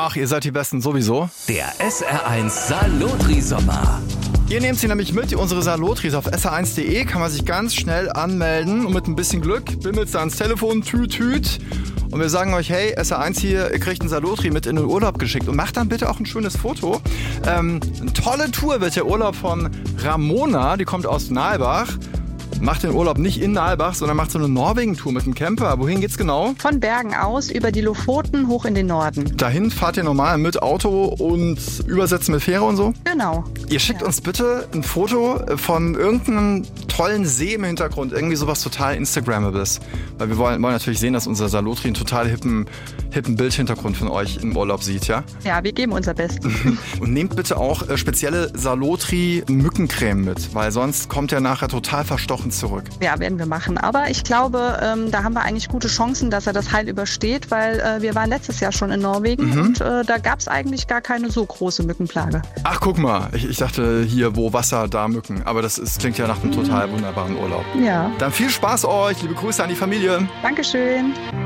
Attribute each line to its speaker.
Speaker 1: Ach, ihr seid die Besten sowieso.
Speaker 2: Der SR1 Salotri-Sommer.
Speaker 1: Ihr nehmt sie nämlich mit, unsere Salotris. Auf sr1.de kann man sich ganz schnell anmelden und mit ein bisschen Glück bimmelt es ans Telefon, tüt. Und wir sagen euch, hey, SR1 hier, ihr kriegt einen Salotri mit in den Urlaub geschickt. Und macht dann bitte auch ein schönes Foto. Eine tolle Tour wird der Urlaub von Ramona, die kommt aus Nalbach. Macht den Urlaub nicht in Nalbach, sondern macht so eine Norwegen-Tour mit dem Camper. Wohin geht's genau?
Speaker 3: Von Bergen aus über die Lofoten hoch in den Norden.
Speaker 1: Dahin fahrt ihr normal mit Auto und übersetzen mit Fähre und so?
Speaker 3: Genau.
Speaker 1: Ihr schickt uns bitte ein Foto von irgendeinem tollen See im Hintergrund. Irgendwie sowas total Instagrammables. Weil wir wollen natürlich sehen, dass unser Salotri einen total hippen Bildhintergrund von euch im Urlaub sieht, ja?
Speaker 3: Ja, wir geben unser Bestes.
Speaker 1: Und nehmt bitte auch spezielle Salotri-Mückencreme mit, weil sonst kommt er nachher total verstochen zurück.
Speaker 3: Ja, werden wir machen. Aber ich glaube, da haben wir eigentlich gute Chancen, dass er das heil übersteht, weil wir waren letztes Jahr schon in Norwegen und da gab es eigentlich gar keine so große Mückenplage.
Speaker 1: Ach, guck mal. Ich dachte hier, wo Wasser, da Mücken. Aber das klingt ja nach einem total wunderbaren Urlaub.
Speaker 3: Ja.
Speaker 1: Dann viel Spaß euch. Liebe Grüße an die Familie.
Speaker 3: Dankeschön.